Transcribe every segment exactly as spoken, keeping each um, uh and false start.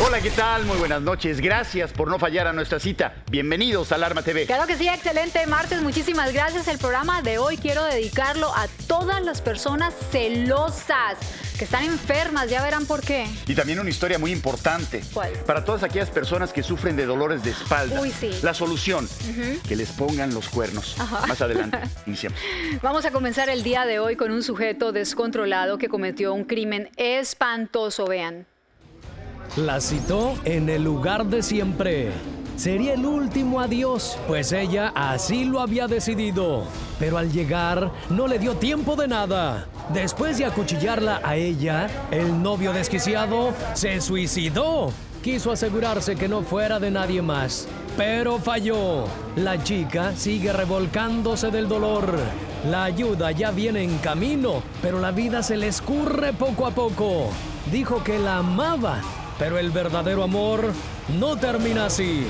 Hola, ¿qué tal? Muy buenas noches. Gracias por no fallar a nuestra cita. Bienvenidos a Alarma T V. Claro que sí, excelente martes. Muchísimas gracias. El programa de hoy quiero dedicarlo a todas las personas celosas que están enfermas. Ya verán por qué. Y también una historia muy importante. ¿Cuál? Para todas aquellas personas que sufren de dolores de espalda. Uy, sí. La solución, uh-huh. que les pongan los cuernos. Ajá. Más adelante, iniciamos. Vamos a comenzar el día de hoy con un sujeto descontrolado que cometió un crimen espantoso. Vean. La citó en el lugar de siempre. Sería el último adiós, pues ella así lo había decidido. Pero al llegar, no le dio tiempo de nada. Después de acuchillarla a ella, el novio desquiciado se suicidó. Quiso asegurarse que no fuera de nadie más, pero falló. La chica sigue revolcándose del dolor. La ayuda ya viene en camino, pero la vida se le escurre poco a poco. Dijo que la amaba, pero el verdadero amor no termina así.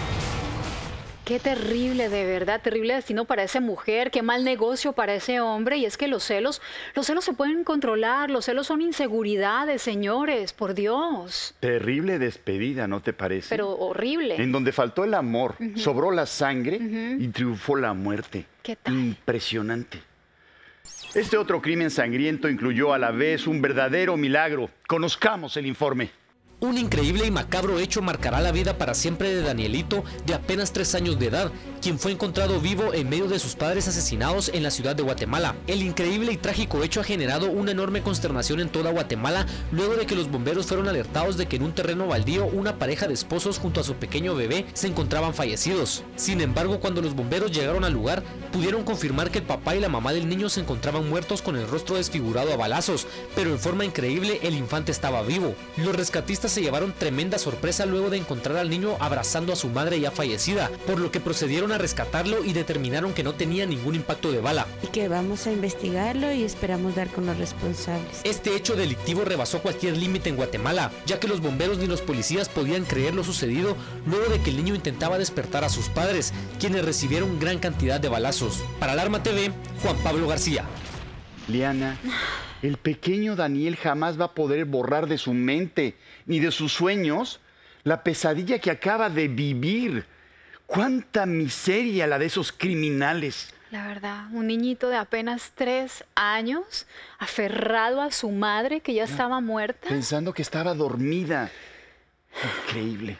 Qué terrible, de verdad, terrible destino para esa mujer, qué mal negocio para ese hombre. Y es que los celos, los celos se pueden controlar, los celos son inseguridades, señores, por Dios. Terrible despedida, ¿no te parece? Pero horrible. En donde faltó el amor, uh-huh. sobró la sangre uh-huh. y triunfó la muerte. ¿Qué tal? Impresionante. Este otro crimen sangriento incluyó a la vez un verdadero milagro. Conozcamos el informe. Un increíble y macabro hecho marcará la vida para siempre de Danielito, de apenas tres años de edad, quien fue encontrado vivo en medio de sus padres asesinados en la ciudad de Guatemala. El increíble y trágico hecho ha generado una enorme consternación en toda Guatemala, luego de que los bomberos fueron alertados de que en un terreno baldío una pareja de esposos junto a su pequeño bebé se encontraban fallecidos. Sin embargo, cuando los bomberos llegaron al lugar, pudieron confirmar que el papá y la mamá del niño se encontraban muertos con el rostro desfigurado a balazos, pero en forma increíble el infante estaba vivo. Los rescatistas se llevaron tremenda sorpresa luego de encontrar al niño abrazando a su madre ya fallecida, por lo que procedieron a rescatarlo y determinaron que no tenía ningún impacto de bala. Y que vamos a investigarlo y esperamos dar con los responsables. Este hecho delictivo rebasó cualquier límite en Guatemala, ya que los bomberos ni los policías podían creer lo sucedido luego de que el niño intentaba despertar a sus padres, quienes recibieron gran cantidad de balazos. Para Alarma T V, Juan Pablo García. Liana, el pequeño Daniel jamás va a poder borrar de su mente ni de sus sueños la pesadilla que acaba de vivir. ¡Cuánta miseria la de esos criminales! La verdad, un niñito de apenas tres años, aferrado a su madre que ya estaba muerta. Pensando que estaba dormida. Increíble.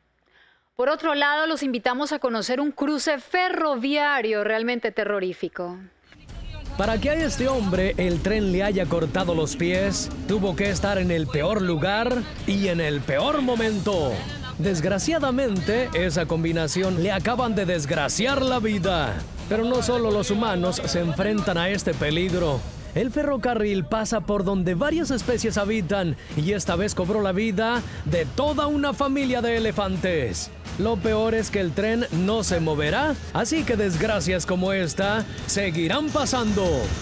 Por otro lado, los invitamos a conocer un cruce ferroviario realmente terrorífico. Para que a este hombre el tren le haya cortado los pies, tuvo que estar en el peor lugar y en el peor momento. Desgraciadamente, esa combinación le acaban de desgraciar la vida. Pero no solo los humanos se enfrentan a este peligro. El ferrocarril pasa por donde varias especies habitan y esta vez cobró la vida de toda una familia de elefantes. Lo peor es que el tren no se moverá, así que desgracias como esta seguirán pasando.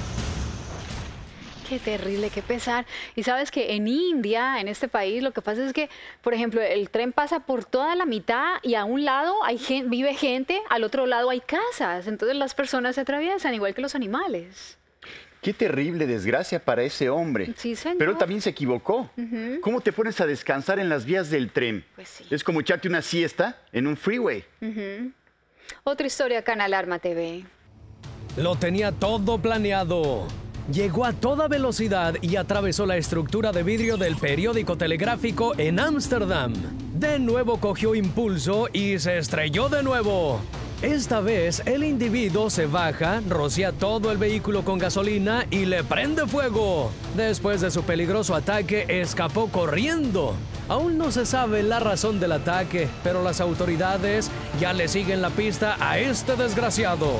Qué terrible, qué pesar. Y sabes que en India, en este país, lo que pasa es que, por ejemplo, el tren pasa por toda la mitad y a un lado hay gente, vive gente, al otro lado hay casas. Entonces las personas se atraviesan igual que los animales. Qué terrible desgracia para ese hombre. Sí, señor. Pero él también se equivocó. Uh-huh. ¿Cómo te pones a descansar en las vías del tren? Pues sí. Es como echarte una siesta en un freeway. Uh-huh. Otra historia acá en Alarma T V. Lo tenía todo planeado. Llegó a toda velocidad y atravesó la estructura de vidrio del periódico telegráfico en Ámsterdam. De nuevo cogió impulso y se estrelló de nuevo. Esta vez el individuo se baja, rocía todo el vehículo con gasolina y le prende fuego. Después de su peligroso ataque, escapó corriendo. Aún no se sabe la razón del ataque, pero las autoridades ya le siguen la pista a este desgraciado.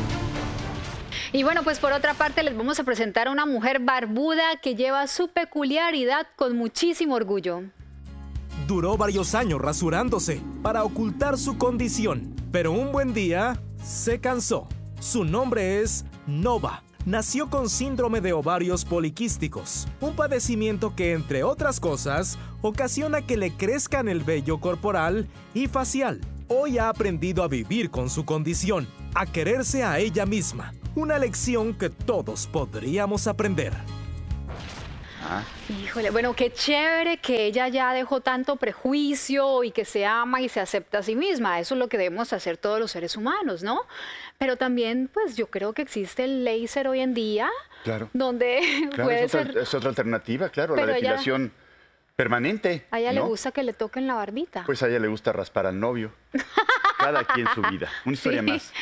Y bueno, pues por otra parte les vamos a presentar a una mujer barbuda que lleva su peculiaridad con muchísimo orgullo. Duró varios años rasurándose para ocultar su condición, pero un buen día se cansó. Su nombre es Nova. Nació con síndrome de ovarios poliquísticos, un padecimiento que, entre otras cosas, ocasiona que le crezcan el vello corporal y facial. Hoy ha aprendido a vivir con su condición, a quererse a ella misma. Una lección que todos podríamos aprender. Ajá. Híjole, bueno, qué chévere que ella ya dejó tanto prejuicio y que se ama y se acepta a sí misma. Eso es lo que debemos hacer todos los seres humanos, ¿no? Pero también, pues yo creo que existe el láser hoy en día, Claro. donde Claro, puede es, otra, ser... es otra alternativa, claro, la Pero ella- depilación permanente. A ella le ¿no? gusta que le toquen la barbita. Pues a ella le gusta raspar al novio. Cada quien su vida. Una historia Sí. más.